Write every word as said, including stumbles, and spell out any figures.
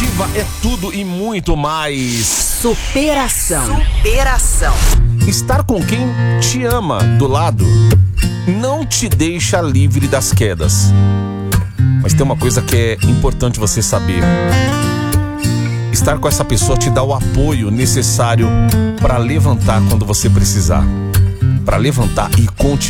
Ativa é tudo e muito mais. Superação. Superação. Estar com quem te ama do lado não te deixa livre das quedas. Mas tem uma coisa que é importante você saber. Estar com essa pessoa te dá o apoio necessário para levantar quando você precisar. Para levantar e continuar.